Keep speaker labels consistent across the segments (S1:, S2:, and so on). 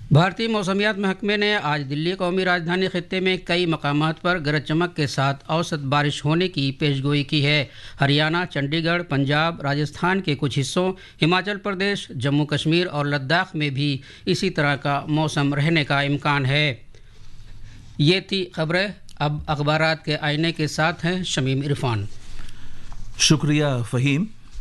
S1: بھارتی موسمیات محکمے نے آج دلی قومی راجدھانی خطے میں کئی مقامات پر گرج چمک کے ساتھ اوسط بارش ہونے کی پیشگوئی کی ہے۔ ہریانہ، چنڈی گڑھ، پنجاب، راجستھان کے کچھ حصوں، ہماچل پردیش، جموں کشمیر اور لداخ میں بھی اسی طرح کا موسم رہنے کا امکان ہے۔ یہ تھی خبریں۔ اب اخبارات کے آئینے کے ساتھ ہیں شمیم عرفان۔
S2: شکریہ فہیم۔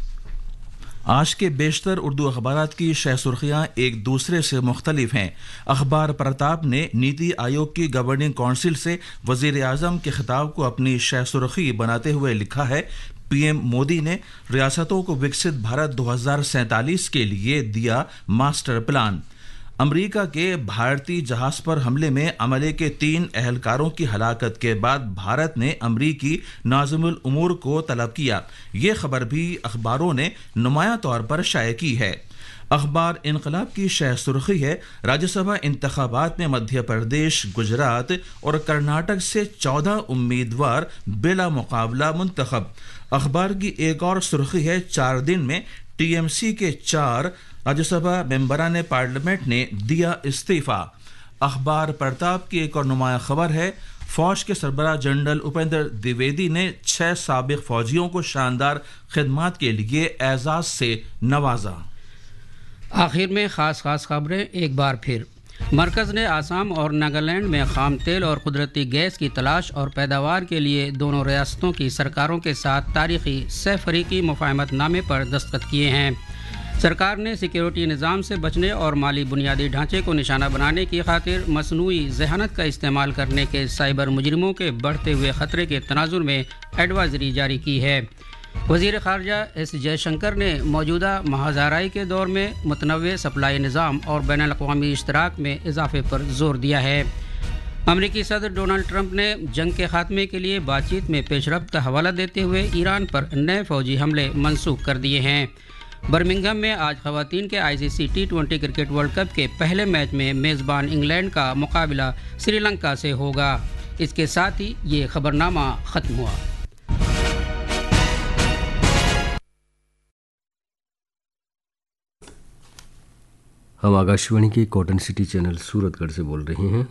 S2: آج کے بیشتر اردو اخبارات کی شہ سرخیاں ایک دوسرے سے مختلف ہیں۔ اخبار پرتاپ نے نیتی آیوگ کی گورننگ کونسل سے وزیر اعظم کے خطاب کو اپنی شہ سرخی بناتے ہوئے لکھا ہے، پی ایم مودی نے ریاستوں کو وکست بھارت 2047 کے لیے دیا ماسٹر پلان۔ امریکہ کے بھارتی جہاز پر حملے میں عملے کے 3 اہلکاروں کی ہلاکت کے بعد بھارت نے امریکی ناظم الامور کو طلب کیا۔ یہ خبر بھی اخباروں نے نمایاں طور پر شائع کی ہے۔ اخبار انقلاب کی شہ سرخی ہے، راجیہ سبھا انتخابات میں مدھیہ پردیش، گجرات اور کرناٹک سے 14 امیدوار بلا مقابلہ منتخب۔ اخبار کی ایک اور سرخی ہے، 4 دن میں ٹی ایم سی کے 4 راجیہ سبھا ممبران پارلیمنٹ نے دیا استعفیٰ۔ اخبار پرتاپ کی ایک اور نمایاں خبر ہے، فوج کے سربراہ جنرل اپیندر دیویدی نے 6 سابق فوجیوں کو شاندار خدمات کے لیے اعزاز سے نوازا۔
S1: آخر میں خاص خبریں ایک بار پھر۔ مرکز نے آسام اور ناگالینڈ میں خام تیل اور قدرتی گیس کی تلاش اور پیداوار کے لیے دونوں ریاستوں کی سرکاروں کے ساتھ تاریخی 6 فریقی مفاہمت نامے پر دستخط کیے ہیں۔ سرکار نے سیکیورٹی نظام سے بچنے اور مالی بنیادی ڈھانچے کو نشانہ بنانے کی خاطر مصنوعی ذہانت کا استعمال کرنے کے سائبر مجرموں کے بڑھتے ہوئے خطرے کے تناظر میں ایڈوائزری جاری کی ہے۔ وزیر خارجہ ایس جے شنکر نے موجودہ مہاجرائی کے دور میں متنوع سپلائی نظام اور بین الاقوامی اشتراک میں اضافے پر زور دیا ہے۔ امریکی صدر ڈونلڈ ٹرمپ نے جنگ کے خاتمے کے لیے بات چیت میں پیش رفت کا حوالہ دیتے ہوئے ایران پر نئے فوجی حملے منسوخ کر دیے ہیں۔ برمنگھم میں آج خواتین کے آئی سی سی T20 کرکٹ ورلڈ کپ کے پہلے میچ میں میزبان انگلینڈ کا مقابلہ سری لنکا سے ہوگا۔ اس کے ساتھ ہی یہ خبرنامہ ختم ہوا۔
S3: ہم آکاشوانی کے کاٹن سٹی چینل سورت گڑھ سے بول رہے ہیں۔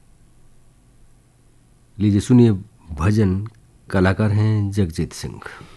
S3: لیجیے سنیے بھجن، کلاکار ہیں جگجیت سنگھ۔